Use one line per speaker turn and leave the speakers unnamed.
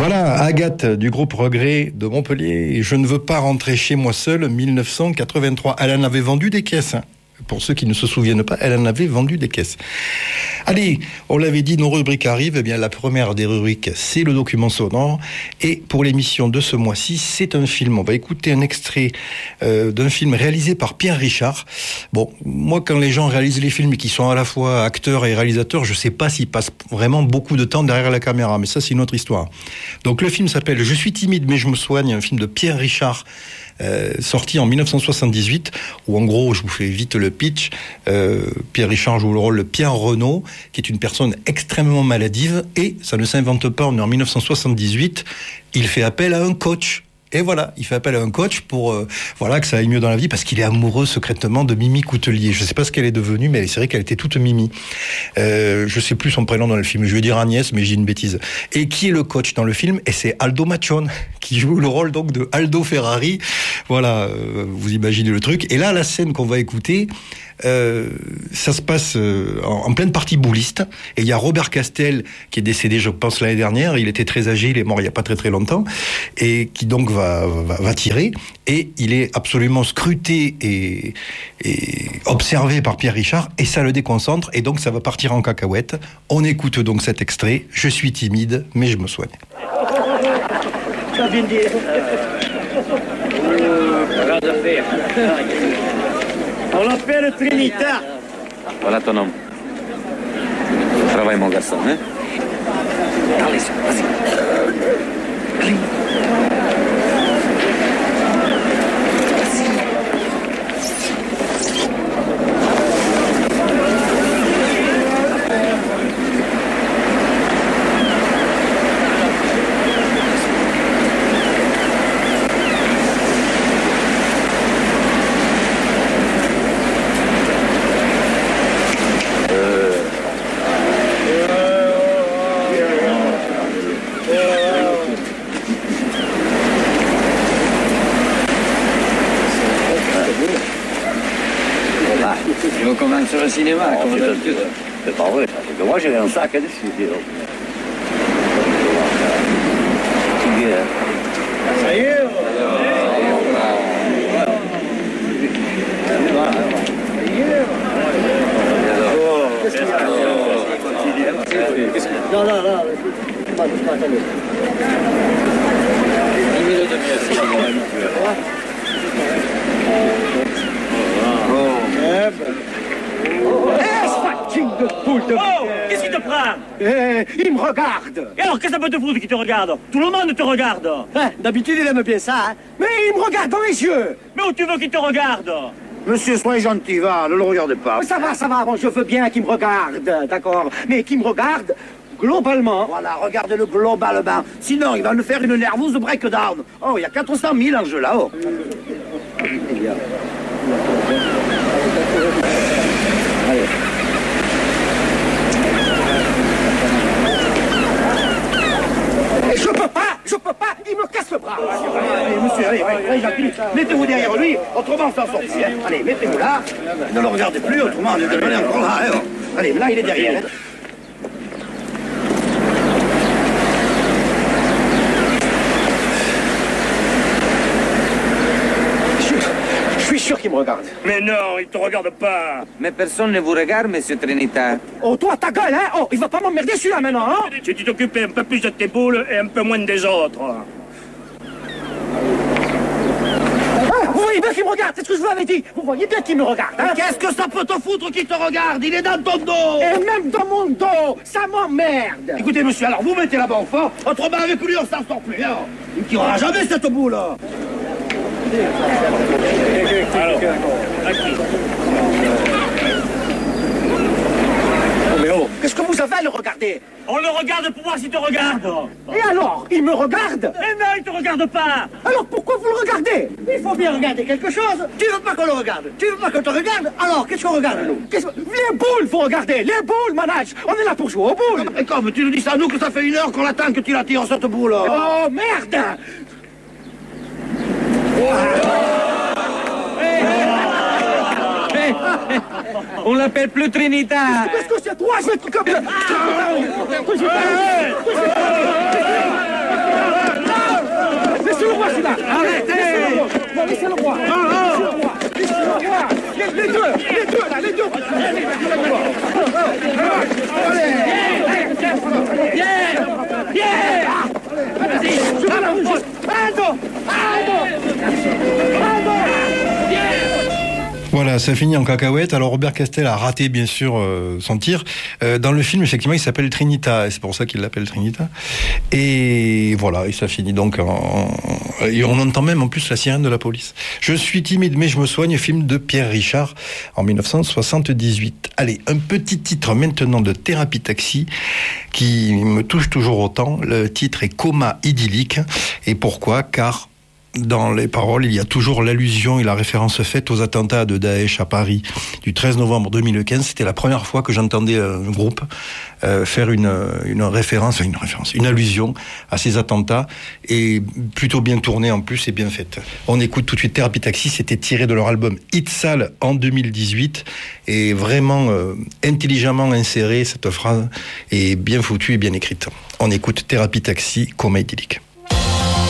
Voilà, Agathe du groupe Regret de Montpellier. Et je ne veux pas rentrer chez moi seule, 1983. Elle en avait vendu des caisses. Hein. Pour ceux qui ne se souviennent pas, elle en avait vendu des caisses. Allez, on l'avait dit, nos rubriques arrivent. Eh bien, la première des rubriques, c'est le document sonore. Et pour l'émission de ce mois-ci, c'est un film. On va écouter un extrait d'un film réalisé par Pierre Richard. Bon, moi, quand les gens réalisent les films et qui sont à la fois acteurs et réalisateurs, je sais pas s'ils passent vraiment beaucoup de temps derrière la caméra. Mais ça, c'est une autre histoire. Donc, le film s'appelle « Je suis timide, mais je me soigne », un film de Pierre Richard, sorti en 1978, où en gros, je vous fais vite le pitch, Pierre Richard joue le rôle de Pierre Renaud, qui est une personne extrêmement maladive, et ça ne s'invente pas, on est en 1978, il fait appel à un coach. Et voilà, il fait appel à un coach pour que ça aille mieux dans la vie, parce qu'il est amoureux secrètement de Mimi Coutelier. Je sais pas ce qu'elle est devenue, mais c'est vrai qu'elle était toute Mimi. Je sais plus son prénom dans le film. Je vais dire Agnès, mais j'ai une bêtise. Et qui est le coach dans le film? Et c'est Aldo Machon, qui joue le rôle donc de Aldo Ferrari. Voilà, vous imaginez le truc. Et là, la scène qu'on va écouter, ça se passe en pleine partie bouliste, et il y a Robert Castel qui est décédé, je pense, l'année dernière. Il était très âgé, il est mort il y a pas très très longtemps, et qui donc va tirer, et il est absolument scruté et observé par Pierre Richard, et ça le déconcentre, et donc ça va partir en cacahuète. On écoute donc cet extrait. Je suis timide, mais je me soigne.
On l'appelle Trinita.
Voilà ton nom. Travaille, mon garçon, hein?
Allez, vas-y. Allez.
Sur le cinéma, comme d'habitude.
C'est pas vrai, c'est que moi j'ai un sac dessus. Ça y est. Non, non, non.
Oh, qu'est-ce qui te prend?
Il me regarde.
Et alors, qu'est-ce que ça peut te foutre qui te regarde? Tout le monde te regarde.
D'habitude, il aime bien ça, hein. Mais il me regarde dans les yeux.
Mais où tu veux qu'il te regarde?
Monsieur, soyez gentil, va, ne le regardez pas. Ça va, bon, je veux bien qu'il me regarde, d'accord. Mais qu'il me regarde globalement. Voilà, regardez-le globalement. Sinon, il va nous faire une nerveuse breakdown. Oh, il y a 400 000 en jeu là-haut. Allez. Je peux pas, il me casse le bras. Allez, monsieur, allez, gentil, mettez-vous derrière lui, autrement on s'en sort. Allez, mettez-vous là, ne le regardez plus, autrement on est encore là. Allez, là il est derrière. Je suis sûr qu'il me regarde.
Mais non, il te regarde pas.
Mais personne ne vous regarde, monsieur Trinita.
Oh, toi, ta gueule, hein. Oh, il va pas m'emmerder celui-là maintenant, hein.
Si tu t'occupais un peu plus de tes boules et un peu moins des autres.
Vous voyez bien qu'il me regarde, c'est ce que je vous avais dit. Vous voyez bien qu'il me regarde, hein. Qu'est-ce que ça peut te foutre qu'il te regarde? Il est dans ton dos. Et même dans mon dos, ça m'emmerde. Écoutez, monsieur, alors vous mettez là-bas au fond, autrement avec lui on s'en sort plus, hein. Il ne tirera jamais cette boule-là.
Alors,
mais oh, qu'est-ce que vous avez à le regarder?
on le regarde pour voir s'il te regarde.
Et alors, il me regarde?
Mais non, il te regarde pas.
Alors pourquoi vous le regardez? Il faut bien regarder quelque chose. Tu veux pas qu'on le regarde? Tu veux pas qu'on te regarde? Alors, qu'est-ce qu'on regarde, nous? Les boules, faut regarder. Les boules, manage. On est là pour jouer aux boules. Et comme tu nous dis ça, nous, que ça fait 1 heure qu'on attend que tu la tires, cette boule. Oh, merde.
On l'appelle plus Trinita.
Qu'est-ce que c'est toi? Je vais te comme... laissez-le voir. Laissez-le voir. Les deux, là, les deux.
Voilà, ça finit en cacahuète. Alors Robert Castel a raté bien sûr son tir. Dans le film, effectivement, il s'appelle Trinita, et c'est pour ça qu'il l'appelle Trinita. Et voilà, et ça finit donc et on entend même en plus la sirène de la police. Je suis timide mais je me soigne, film de Pierre Richard en 1978. Allez, un petit titre maintenant de Thérapie Taxi qui me touche toujours autant. Le titre est Coma idyllique. Et pourquoi ? Car dans les paroles, il y a toujours l'allusion et la référence faite aux attentats de Daesh à Paris du 13 novembre 2015. C'était la première fois que j'entendais un groupe faire une allusion à ces attentats, et plutôt bien tournée en plus et bien faite. On écoute tout de suite Thérapie Taxi, c'était tiré de leur album Hit Sale en 2018, et vraiment intelligemment inséré, cette phrase est bien foutue et bien écrite. On écoute Thérapie Taxi, Coma idyllique.